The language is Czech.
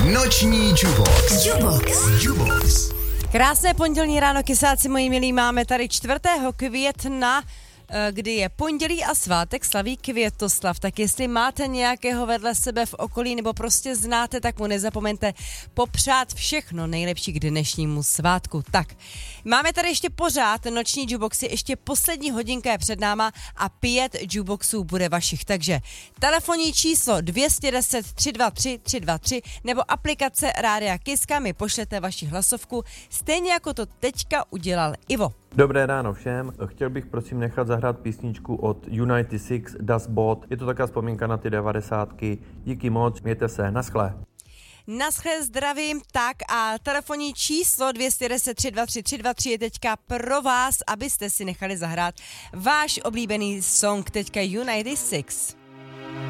Noční Jubox. Krásné pondělní ráno, kysáci moji milí, máme tady 4. května, kdy je pondělí a svátek, slaví Květoslav, tak jestli máte nějakého vedle sebe v okolí nebo prostě znáte, tak mu nezapomeňte popřát všechno nejlepší k dnešnímu svátku. Tak, máme tady ještě pořád noční Juboxy, ještě poslední hodinka je před náma a 5 Juboxů bude vašich, takže telefonní číslo 210 323 323 nebo aplikace Rádia Kiska, mi pošlete vaši hlasovku, stejně jako to teďka udělal Ivo. Dobré ráno všem. Chtěl bych prosím nechat zahrát písničku od United Six, Das Boot. Je to taková vzpomínka na ty 90. Díky moc, mějte se, naschle. Naschle, zdravím, tak a telefonní číslo 210 323 323 je teďka pro vás, abyste si nechali zahrát váš oblíbený song teďka United Six.